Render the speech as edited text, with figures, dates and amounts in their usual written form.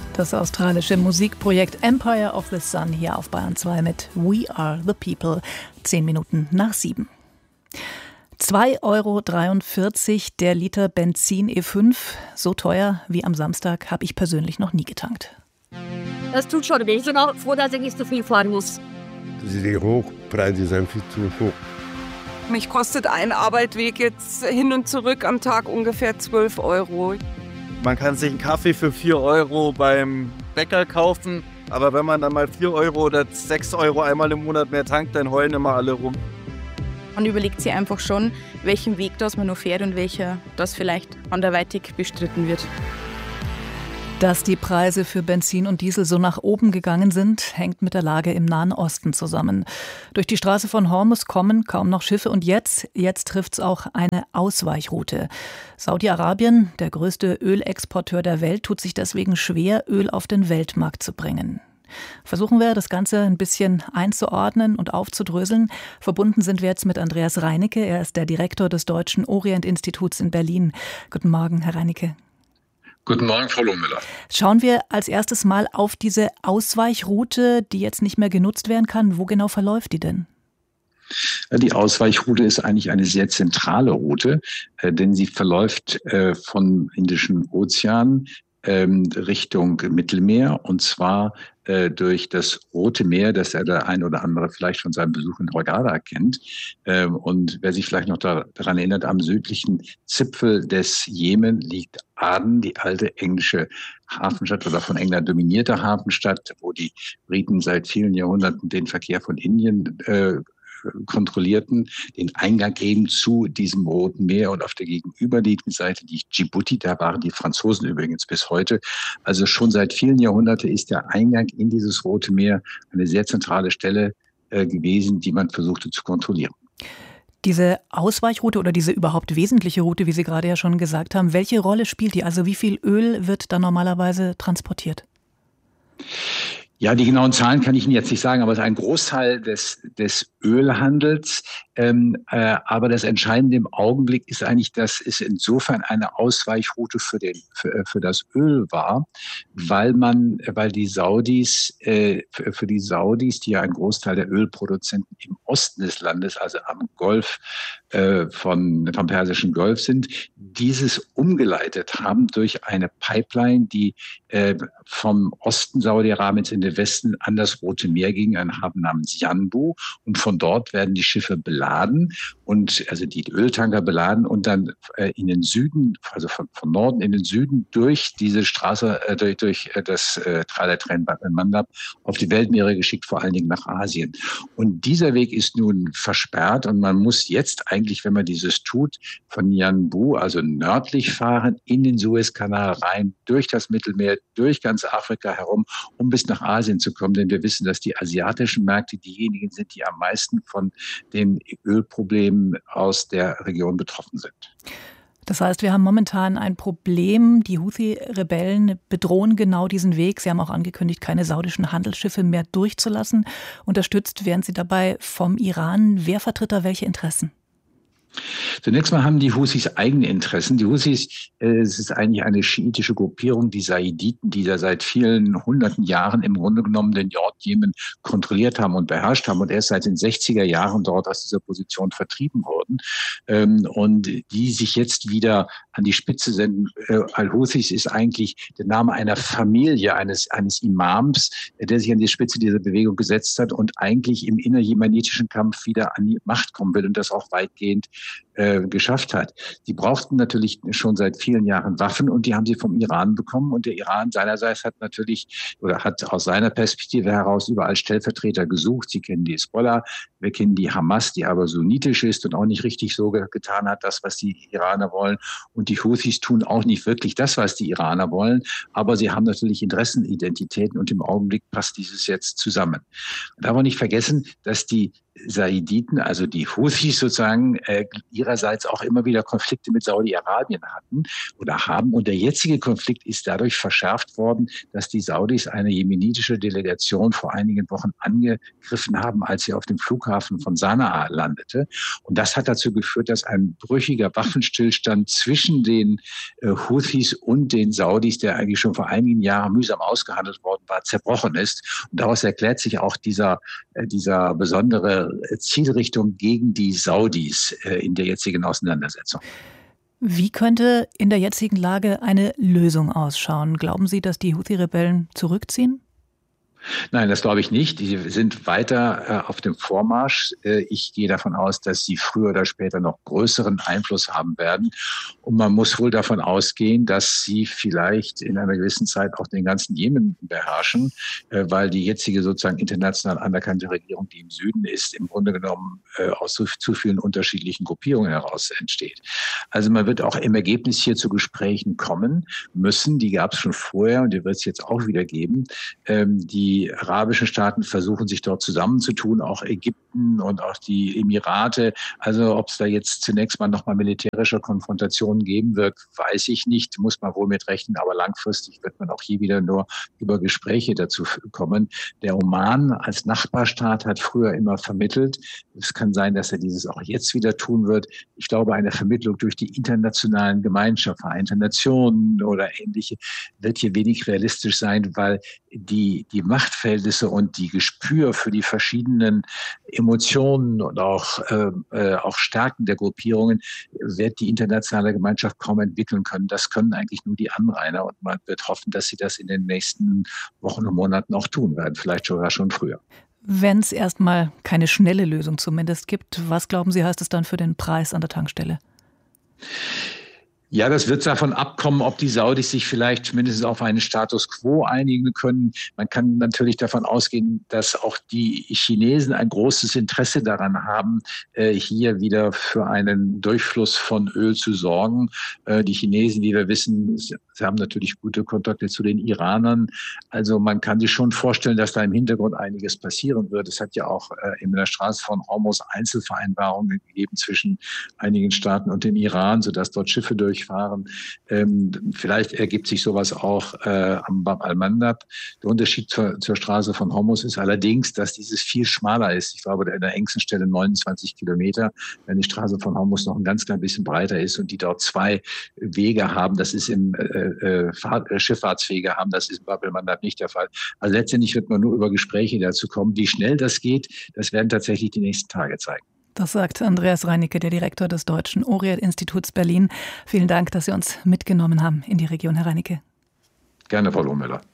Das australische Musikprojekt Empire of the Sun hier auf Bayern 2 mit We Are the People, 10 Minuten nach 7. 2,43 € der Liter Benzin E5. So teuer wie am Samstag habe ich persönlich noch nie getankt. Das tut schon weh. Ich bin auch froh, dass ich nicht so viel fahren muss. Die Hochpreise sind viel zu hoch. Mich kostet ein Arbeitsweg jetzt hin und zurück am Tag ungefähr 12 €. Man kann sich einen Kaffee für 4 € beim Bäcker kaufen, aber wenn man dann mal 4 € oder 6 € einmal im Monat mehr tankt, dann heulen immer alle rum. Man überlegt sich einfach schon, welchen Weg das man noch fährt und welcher das vielleicht anderweitig bestritten wird. Dass die Preise für Benzin und Diesel so nach oben gegangen sind, hängt mit der Lage im Nahen Osten zusammen. Durch die Straße von Hormuz kommen kaum noch Schiffe und jetzt trifft es auch eine Ausweichroute. Saudi-Arabien, der größte Ölexporteur der Welt, tut sich deswegen schwer, Öl auf den Weltmarkt zu bringen. Versuchen wir, das Ganze ein bisschen einzuordnen und aufzudröseln. Verbunden sind wir jetzt mit Andreas Reinecke. Er ist der Direktor des Deutschen Orient-Instituts in Berlin. Guten Morgen, Herr Reinecke. Guten Morgen, Frau Lohmüller. Schauen wir als erstes mal auf diese Ausweichroute, die jetzt nicht mehr genutzt werden kann. Wo genau verläuft die denn? Die Ausweichroute ist eigentlich eine sehr zentrale Route, denn sie verläuft vom Indischen Ozean Richtung Mittelmeer, und zwar durch das Rote Meer, das der ein oder andere vielleicht von seinem Besuch in Hurghada kennt. Und wer sich vielleicht noch daran erinnert, am südlichen Zipfel des Jemen liegt Aden, die alte englische Hafenstadt oder von England dominierte Hafenstadt, wo die Briten seit vielen Jahrhunderten den Verkehr von Indien kontrollierten, den Eingang eben zu diesem Roten Meer, und auf der gegenüberliegenden Seite die Djibouti, da waren die Franzosen übrigens bis heute. Also schon seit vielen Jahrhunderten ist der Eingang in dieses Rote Meer eine sehr zentrale Stelle gewesen, die man versuchte zu kontrollieren. Diese Ausweichroute oder diese überhaupt wesentliche Route, wie Sie gerade ja schon gesagt haben, welche Rolle spielt die? Also wie viel Öl wird da normalerweise transportiert? Ja, die genauen Zahlen kann ich Ihnen jetzt nicht sagen, aber es ist ein Großteil des Ölhandels. Aber das Entscheidende im Augenblick ist eigentlich, dass es insofern eine Ausweichroute für das Öl war, weil die Saudis, für die Saudis, die ja ein Großteil der Ölproduzenten im Osten des Landes, also am Golf, vom Persischen Golf sind, dieses umgeleitet haben durch eine Pipeline, die vom Osten Saudi-Arabiens in den Westen an das Rote Meer ging, ein Hafen namens Yanbu. Und von dort werden die Schiffe beladen, und also die Öltanker beladen und dann in den Süden, also von Norden in den Süden durch diese Straße, durch das Tralletrein Bab el-Mandab auf die Weltmeere geschickt, vor allen Dingen nach Asien. Und dieser Weg ist nun versperrt, und man muss jetzt eigentlich, wenn man dieses tut, von Yanbu, also nördlich fahren, in den Suezkanal rein, durch das Mittelmeer, durch ganz Afrika herum, um bis nach Asien zu kommen. Denn wir wissen, dass die asiatischen Märkte diejenigen sind, die am meisten von den Ölproblemen aus der Region betroffen sind. Das heißt, wir haben momentan ein Problem. Die Houthi-Rebellen bedrohen genau diesen Weg. Sie haben auch angekündigt, keine saudischen Handelsschiffe mehr durchzulassen. Unterstützt werden sie dabei vom Iran. Wer vertritt da welche Interessen? Zunächst mal haben die Houthis eigene Interessen. Die Houthis, es ist eigentlich eine schiitische Gruppierung, die Saiditen, die da seit vielen hunderten Jahren im Grunde genommen den Nordjemen kontrolliert haben und beherrscht haben und erst seit den 60er Jahren dort aus dieser Position vertrieben wurden, und die sich jetzt wieder an die Spitze senden. Al-Houthis ist eigentlich der Name einer Familie, eines Imams, der sich an die Spitze dieser Bewegung gesetzt hat und eigentlich im innerjemenitischen Kampf wieder an die Macht kommen will und das auch weitgehend geschafft hat. Die brauchten natürlich schon seit vielen Jahren Waffen, und die haben sie vom Iran bekommen. Und der Iran seinerseits hat natürlich oder hat aus seiner Perspektive heraus überall Stellvertreter gesucht. Sie kennen die Hisbollah, wir kennen die Hamas, die aber sunnitisch ist und auch nicht richtig so getan hat, das, was die Iraner wollen. Und die Houthis tun auch nicht wirklich das, was die Iraner wollen. Aber sie haben natürlich Interessenidentitäten, und im Augenblick passt dieses jetzt zusammen. Man darf auch nicht vergessen, dass die Saiditen, also die Houthis sozusagen, ihrerseits auch immer wieder Konflikte mit Saudi-Arabien hatten oder haben. Und der jetzige Konflikt ist dadurch verschärft worden, dass die Saudis eine jemenitische Delegation vor einigen Wochen angegriffen haben, als sie auf dem Flughafen von Sanaa landete. Und das hat dazu geführt, dass ein brüchiger Waffenstillstand zwischen den Houthis und den Saudis, der eigentlich schon vor einigen Jahren mühsam ausgehandelt worden war, zerbrochen ist. Und daraus erklärt sich auch dieser besondere Zielrichtung gegen die Saudis in der jetzigen Auseinandersetzung. Wie könnte in der jetzigen Lage eine Lösung ausschauen? Glauben Sie, dass die Houthi-Rebellen zurückziehen? Nein, das glaube ich nicht. Die sind weiter auf dem Vormarsch. Ich gehe davon aus, dass sie früher oder später noch größeren Einfluss haben werden. Und man muss wohl davon ausgehen, dass sie vielleicht in einer gewissen Zeit auch den ganzen Jemen beherrschen, weil die jetzige sozusagen international anerkannte Regierung, die im Süden ist, im Grunde genommen aus zu vielen unterschiedlichen Gruppierungen heraus entsteht. Also man wird auch im Ergebnis hier zu Gesprächen kommen müssen. Die gab es schon vorher und die wird es jetzt auch wieder geben. Die arabischen Staaten versuchen sich dort zusammenzutun, auch Ägypten und auch die Emirate. Also ob es da jetzt zunächst mal nochmal militärische Konfrontationen geben wird, weiß ich nicht, muss man wohl mit rechnen. Aber langfristig wird man auch hier wieder nur über Gespräche dazu kommen. Der Oman als Nachbarstaat hat früher immer vermittelt. Es kann sein, dass er dieses auch jetzt wieder tun wird. Ich glaube, eine Vermittlung durch die internationalen Gemeinschaft, Vereinte Nationen oder ähnliche, wird hier wenig realistisch sein, weil die Machtverhältnisse und die Gespür für die verschiedenen Emotionen und auch Stärken der Gruppierungen wird die internationale Gemeinschaft kaum entwickeln können. Das können eigentlich nur die Anrainer und man wird hoffen, dass sie das in den nächsten Wochen und Monaten auch tun werden, vielleicht sogar schon früher. Wenn es erstmal keine schnelle Lösung zumindest gibt, was glauben Sie, heißt es dann für den Preis an der Tankstelle? Ja, das wird davon abkommen, ob die Saudis sich vielleicht mindestens auf einen Status quo einigen können. Man kann natürlich davon ausgehen, dass auch die Chinesen ein großes Interesse daran haben, hier wieder für einen Durchfluss von Öl zu sorgen. Die Chinesen, wie wir wissen, sie haben natürlich gute Kontakte zu den Iranern. Also man kann sich schon vorstellen, dass da im Hintergrund einiges passieren wird. Es hat ja auch in der Straße von Hormuz Einzelvereinbarungen gegeben zwischen einigen Staaten und dem Iran, sodass dort Schiffe durchfahren. Vielleicht ergibt sich sowas auch am Bab al-Mandab. Der Unterschied zur Straße von Hormuz ist allerdings, dass dieses viel schmaler ist. Ich glaube, an der engsten Stelle 29 Kilometer, wenn die Straße von Hormuz noch ein ganz klein bisschen breiter ist und die dort zwei Wege haben. Das ist im Schifffahrtswege haben, das ist im Bab al-Mandab nicht der Fall. Also letztendlich wird man nur über Gespräche dazu kommen. Wie schnell das geht, das werden tatsächlich die nächsten Tage zeigen. Das sagt Andreas Reinicke, der Direktor des Deutschen Orient-Instituts Berlin. Vielen Dank, dass Sie uns mitgenommen haben in die Region, Herr Reinicke. Gerne, Frau Lohmüller.